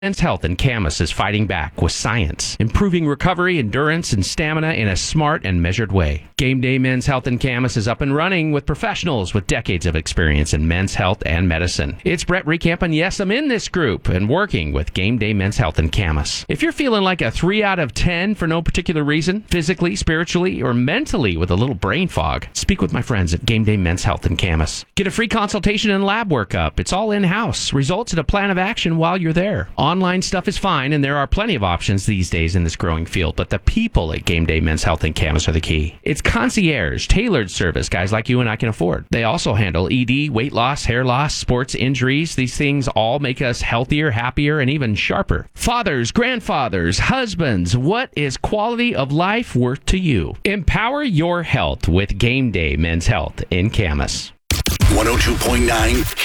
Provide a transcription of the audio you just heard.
Men's Health in Camas is fighting back with science, improving recovery, endurance, and stamina in a smart and measured way. Game Day Men's Health in Camas is up and running with professionals with decades of experience in men's health and medicine. It's Brett Recamp, and yes, I'm in this group and working with Game Day Men's Health in Camas. If you're feeling like a 3 out of 10 for no particular reason, physically, spiritually, or mentally with a little brain fog, speak with my friends at Game Day Men's Health in Camas. Get a free consultation and lab workup. It's all in-house. Results in a plan of action while you're there. Online stuff is fine, and there are plenty of options these days in this growing field, but the people at Game Day Men's Health in Camas are the key. It's concierge, tailored service guys like you and I can afford. They also handle ED, weight loss, hair loss, sports injuries. These things all make us healthier, happier, and even sharper. Fathers, grandfathers, husbands, what is quality of life worth to you? Empower your health with Game Day Men's Health in Camas. 102.9